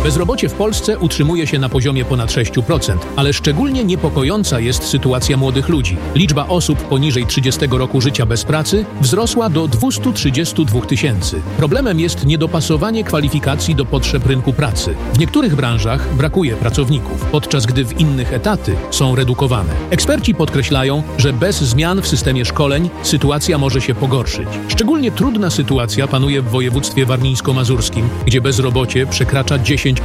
Bezrobocie w Polsce utrzymuje się na poziomie ponad 6%, ale szczególnie niepokojąca jest sytuacja młodych ludzi. Liczba osób poniżej 30 roku życia bez pracy wzrosła do 232 tysięcy. Problemem jest niedopasowanie kwalifikacji do potrzeb rynku pracy. W niektórych branżach brakuje pracowników, podczas gdy w innych etaty są redukowane. Eksperci podkreślają, że bez zmian w systemie szkoleń sytuacja może się pogorszyć. Szczególnie trudna sytuacja panuje w województwie warmińsko-mazurskim, gdzie bezrobocie przekracza 10%.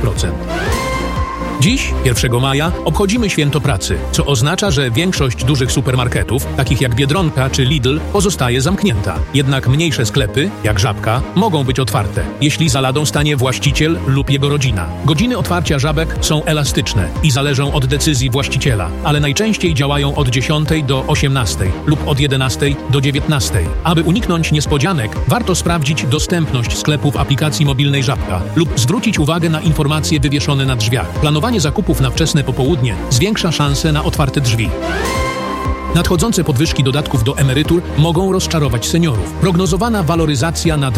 Dziś, 1 maja, obchodzimy Święto Pracy, co oznacza, że większość dużych supermarketów, takich jak Biedronka czy Lidl, pozostaje zamknięta. Jednak mniejsze sklepy, jak Żabka, mogą być otwarte, jeśli za ladą stanie właściciel lub jego rodzina. Godziny otwarcia Żabek są elastyczne i zależą od decyzji właściciela, ale najczęściej działają od 10 do 18 lub od 11 do 19. Aby uniknąć niespodzianek, warto sprawdzić dostępność sklepu w aplikacji mobilnej Żabka lub zwrócić uwagę na informacje wywieszone na drzwiach. Planowanie zakupów na wczesne popołudnie zwiększa szanse na otwarte drzwi. Nadchodzące podwyżki dodatków do emerytur mogą rozczarować seniorów. Prognozowana waloryzacja na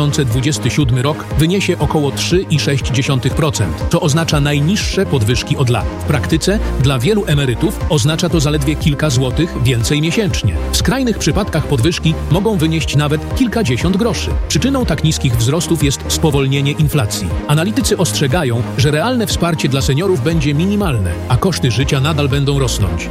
2027 rok wyniesie około 3,6%, co oznacza najniższe podwyżki od lat. W praktyce dla wielu emerytów oznacza to zaledwie kilka złotych więcej miesięcznie. W skrajnych przypadkach podwyżki mogą wynieść nawet kilkadziesiąt groszy. Przyczyną tak niskich wzrostów jest spowolnienie inflacji. Analitycy ostrzegają, że realne wsparcie dla seniorów będzie minimalne, a koszty życia nadal będą rosnąć.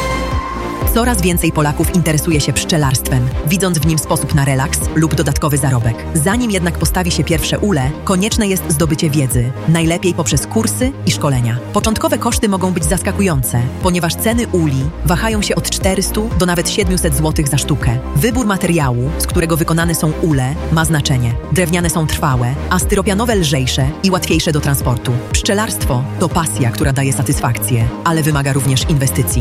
Coraz więcej Polaków interesuje się pszczelarstwem, widząc w nim sposób na relaks lub dodatkowy zarobek. Zanim jednak postawi się pierwsze ule, konieczne jest zdobycie wiedzy, najlepiej poprzez kursy i szkolenia. Początkowe koszty mogą być zaskakujące, ponieważ ceny uli wahają się od 400 do nawet 700 zł za sztukę. Wybór materiału, z którego wykonane są ule, ma znaczenie. Drewniane są trwałe, a styropianowe lżejsze i łatwiejsze do transportu. Pszczelarstwo to pasja, która daje satysfakcję, ale wymaga również inwestycji.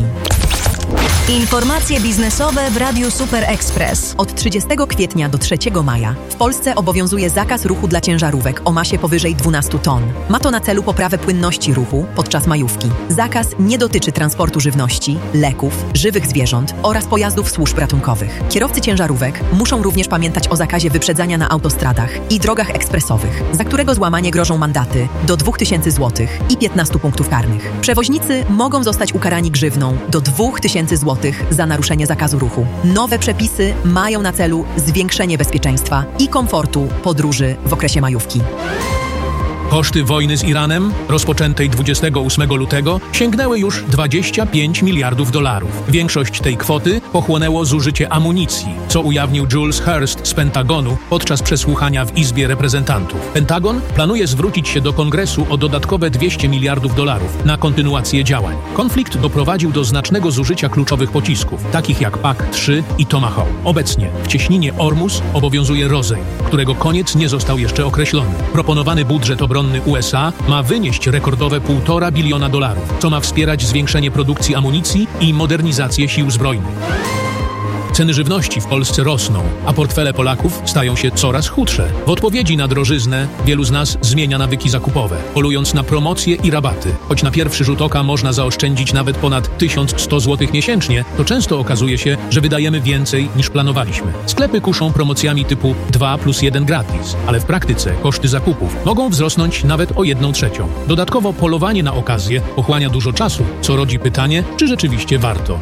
Informacje biznesowe w Radiu Super Express. Od 30 kwietnia do 3 maja w Polsce obowiązuje zakaz ruchu dla ciężarówek o masie powyżej 12 ton. Ma to na celu poprawę płynności ruchu podczas majówki. Zakaz nie dotyczy transportu żywności, leków, żywych zwierząt oraz pojazdów służb ratunkowych. Kierowcy ciężarówek muszą również pamiętać o zakazie wyprzedzania na autostradach i drogach ekspresowych, za którego złamanie grożą mandaty do 2000 zł i 15 punktów karnych. Przewoźnicy mogą zostać ukarani grzywną do 2000 zł za naruszenie zakazu ruchu. Nowe przepisy mają na celu zwiększenie bezpieczeństwa i komfortu podróży w okresie majówki. Koszty wojny z Iranem, rozpoczętej 28 lutego, sięgnęły już 25 miliardów dolarów. Większość tej kwoty pochłonęło zużycie amunicji, co ujawnił Jules Hurst z Pentagonu podczas przesłuchania w Izbie Reprezentantów. Pentagon planuje zwrócić się do Kongresu o dodatkowe 200 miliardów dolarów na kontynuację działań. Konflikt doprowadził do znacznego zużycia kluczowych pocisków, takich jak PAC-3 i Tomahawk. Obecnie w cieśninie Ormus obowiązuje rozejm, którego koniec nie został jeszcze określony. Proponowany budżet obronny USA ma wynieść rekordowe $1,5 biliona, co ma wspierać zwiększenie produkcji amunicji i modernizację sił zbrojnych. Ceny żywności w Polsce rosną, a portfele Polaków stają się coraz chudsze. W odpowiedzi na drożyznę wielu z nas zmienia nawyki zakupowe, polując na promocje i rabaty. Choć na pierwszy rzut oka można zaoszczędzić nawet ponad 1100 zł miesięcznie, to często okazuje się, że wydajemy więcej niż planowaliśmy. Sklepy kuszą promocjami typu 2+1 gratis, ale w praktyce koszty zakupów mogą wzrosnąć nawet o 1/3. Dodatkowo polowanie na okazję pochłania dużo czasu, co rodzi pytanie, czy rzeczywiście warto.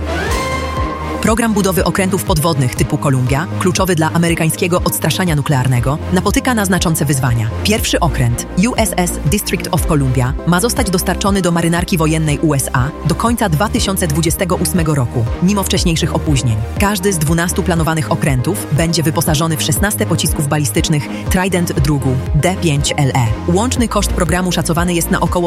Program budowy okrętów podwodnych typu Columbia, kluczowy dla amerykańskiego odstraszania nuklearnego, napotyka na znaczące wyzwania. Pierwszy okręt, USS District of Columbia, ma zostać dostarczony do marynarki wojennej USA do końca 2028 roku, mimo wcześniejszych opóźnień. Każdy z 12 planowanych okrętów będzie wyposażony w 16 pocisków balistycznych Trident II D5LE. Łączny koszt programu szacowany jest na około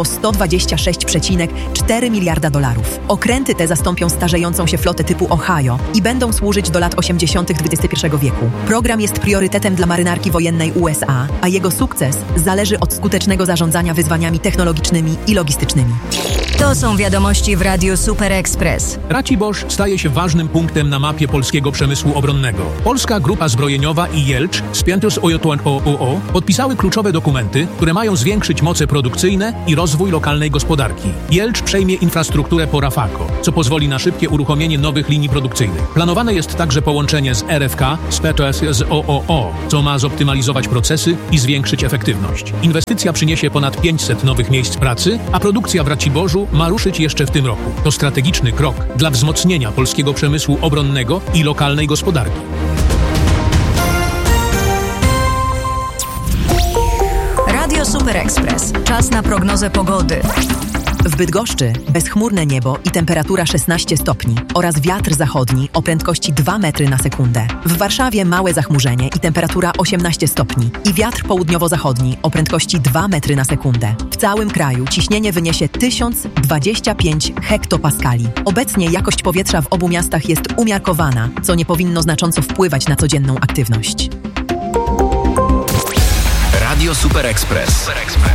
$126,4 miliarda. Okręty te zastąpią starzejącą się flotę typu Ohio i będą służyć do lat 80. XXI wieku. Program jest priorytetem dla marynarki wojennej USA, a jego sukces zależy od skutecznego zarządzania wyzwaniami technologicznymi i logistycznymi. To są wiadomości w Radiu Super Express. Raciborz staje się ważnym punktem na mapie polskiego przemysłu obronnego. Polska Grupa Zbrojeniowa i Jelcz spięte z OOO podpisały kluczowe dokumenty, które mają zwiększyć moce produkcyjne i rozwój lokalnej gospodarki. Jelcz przejmie infrastrukturę po Rafako, co pozwoli na szybkie uruchomienie nowych linii produkcyjnych produkcyjnej. Planowane jest także połączenie z RFK, z PTS, z OOO, co ma zoptymalizować procesy i zwiększyć efektywność. Inwestycja przyniesie ponad 500 nowych miejsc pracy, a produkcja w Raciborzu ma ruszyć jeszcze w tym roku. To strategiczny krok dla wzmocnienia polskiego przemysłu obronnego i lokalnej gospodarki. Radio Super Express. Czas na prognozę pogody. W Bydgoszczy bezchmurne niebo i temperatura 16 stopni oraz wiatr zachodni o prędkości 2 metry na sekundę. W Warszawie małe zachmurzenie i temperatura 18 stopni i wiatr południowo-zachodni o prędkości 2 metry na sekundę. W całym kraju ciśnienie wyniesie 1025 hektopaskali. Obecnie jakość powietrza w obu miastach jest umiarkowana, co nie powinno znacząco wpływać na codzienną aktywność. Radio Super Express.